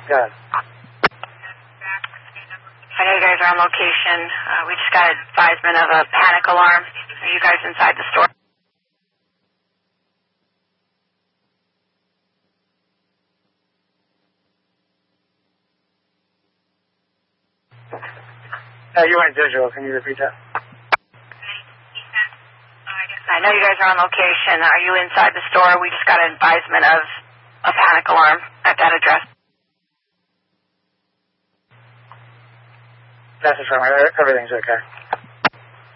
Good. I know you guys are on location. We just got advisement of a panic alarm. Are you guys inside the store? You went digital. Can you repeat that? I know you guys are on location. Are you inside the store? We just got an advisement of a panic alarm at that address. That's affirmative. Everything's okay.